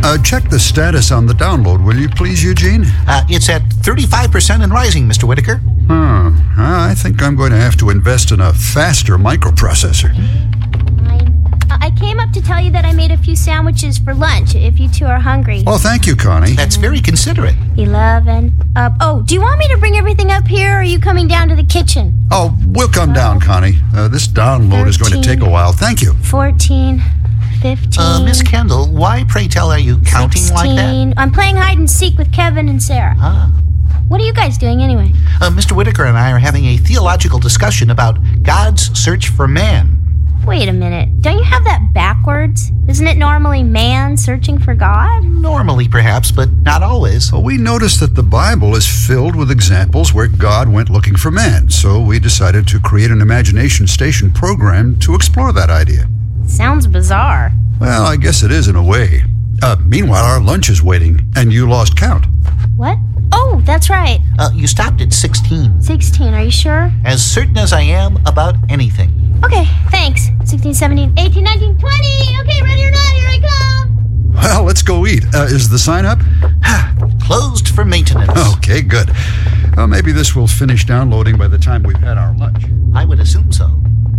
Check the status on the download, will you please, Eugene? It's at 35% and rising, Mr. Whitaker. I think I'm going to have to invest in a faster microprocessor. I came up to tell you that I made a few sandwiches for lunch, if you two are hungry. Well, thank you, Connie. That's very considerate. 11. Do you want me to bring everything up here, or are you coming down to the kitchen? Oh, we'll come down, Connie. This download is going to take a while. Thank you. 14. 15. Miss Kendall, why, pray tell, are you counting 16. like that? I'm playing hide and seek with Kevin and Sarah. What are you guys doing anyway? Mr. Whitaker and I are having a theological discussion about God's search for man. Wait a minute. Don't you have that backwards? Isn't it normally man searching for God? Normally, perhaps, but not always. Well, we noticed that the Bible is filled with examples where God went looking for man, so we decided to create an Imagination Station program to explore that idea. Sounds bizarre. Well, I guess it is in a way. Meanwhile, our lunch is waiting, and you lost count. What? Oh, that's right. You stopped at 16. 16, are you sure? As certain as I am about anything. Okay, thanks. 16, 17, 18, 19, 20. Okay, ready or not, here I come. Well, let's go eat. Is the sign up? Closed for maintenance. Okay, good. Maybe this will finish downloading by the time we've had our lunch. I would assume so.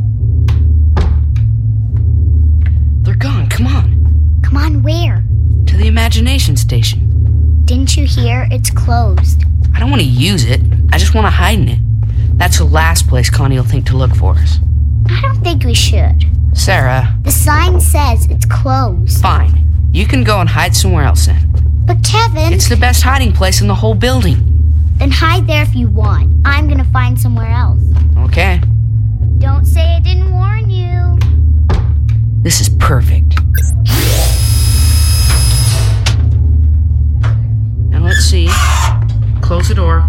They're gone. Come on. Come on, where? To the Imagination Station. Didn't you hear? It's closed. I don't want to use it. I just want to hide in it. That's the last place Connie will think to look for us. I don't think we should. Sarah. The sign says it's closed. Fine. You can go and hide somewhere else then. But Kevin... It's the best hiding place in the whole building. Then hide there if you want. I'm gonna find somewhere else. Okay. Don't say I didn't warn you. This is perfect. Now let's see. Close the door.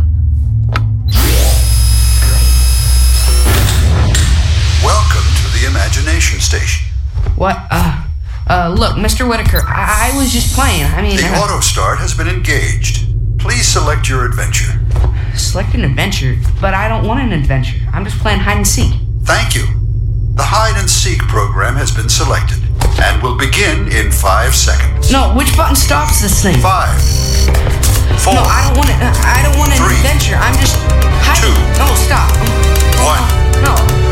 Welcome to the Imagination Station. What? Look, Mr. Whitaker, I was just playing. The auto start has been engaged. Please select your adventure. Select an adventure? But I don't want an adventure. I'm just playing hide and seek. Thank you. The hide and seek program has been selected and will begin in 5 seconds. No, which button stops this thing? 5, 4. No, I don't want it. I don't want an 3, adventure. I'm just hiding. 2, No, stop. 1. No.